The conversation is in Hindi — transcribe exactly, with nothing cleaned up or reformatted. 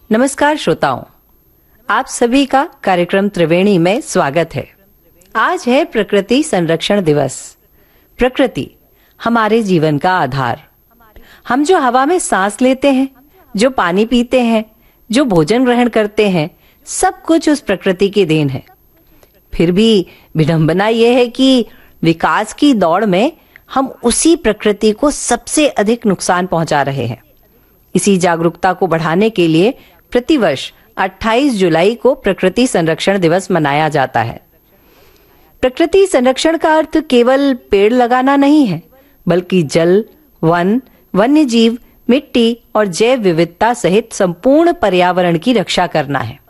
नमस्कार श्रोताओं, आप सभी का कार्यक्रम त्रिवेणी में स्वागत है। आज है प्रकृति संरक्षण दिवस। प्रकृति हमारे जीवन का आधार। हम जो हवा में सांस लेते हैं, जो पानी पीते हैं, जो भोजन ग्रहण करते हैं, सब कुछ उस प्रकृति की देन है। फिर भी विडंबना यह है कि विकास की दौड़ में हम उसी प्रकृति को सबसे अधिक नुकसान पहुंचा रहे हैं। इसी जागरूकता को बढ़ाने के लिए प्रतिवर्ष अट्ठाईस जुलाई को प्रकृति संरक्षण दिवस मनाया जाता है। प्रकृति संरक्षण का अर्थ केवल पेड़ लगाना नहीं है, बल्कि जल, वन, वन्य जीव, मिट्टी और जैव विविधता सहित संपूर्ण पर्यावरण की रक्षा करना है।